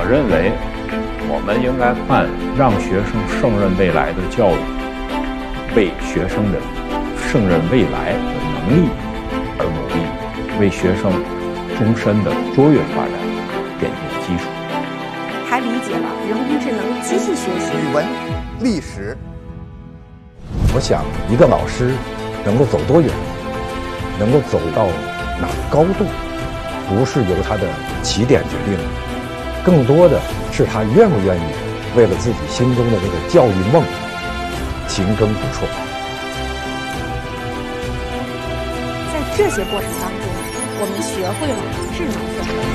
我认为，我们应该看让学生胜任未来的教育，为学生的胜任未来的能力而努力，为学生终身的卓越发展奠定基础。 还理解了人工智能、机器学习、 语文、历史。 我想，一个老师能够走多远，能够走到哪个高度，不是由他的起点决定的，更多的是他愿不愿意为了自己心中的这个教育梦勤耕不辍。 在这些过程当中，我们学会了智能分类。